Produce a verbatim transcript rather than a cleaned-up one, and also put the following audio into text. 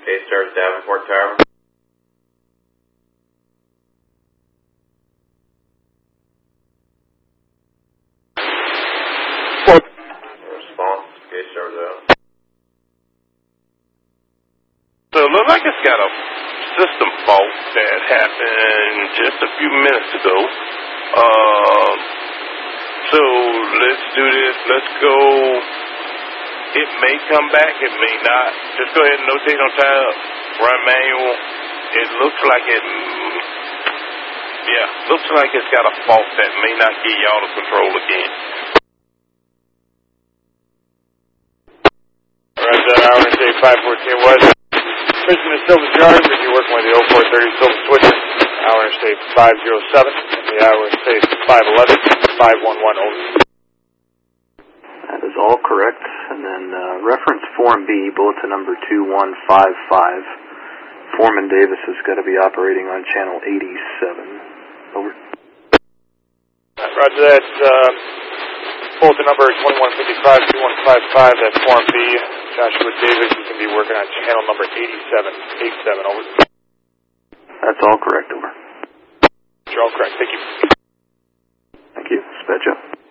K-Star Davenport Tower. Response, K-Star's out. So it looks like it's got a system fault that happened just a few minutes ago. Uh, so let's do this. Let's go. It may come back. It may not. Just go ahead and notate on tab. Run manual. It looks like it. Yeah, looks like it's got a fault that may not get you out of control again. Roger, hour interstate five fourteen West. Mission to Silver Charge, if you're working with the oh four thirty Silver Switcher. Hour interstate five oh seven. The hour interstate five eleven, five one one over. That is all correct. And then uh, reference Form B, bulletin number two one five five. Foreman Davis has got to be operating on channel eighty-seven. Over. Roger that. Uh, bulletin number twenty-one fifty-five, two one five five. That's Form B. Joshua Davis, you can be working on channel number eighty-seven, eighty-seven. Over. That's all correct. Over. You're all correct. Thank you. Thank you. Dispatch up.